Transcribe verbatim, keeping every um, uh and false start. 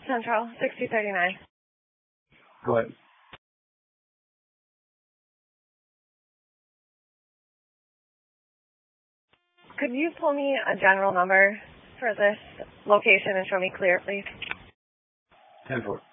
Central, sixty thirty-nine. Go ahead. Could you pull me a general number for this location and show me clear, please? ten four.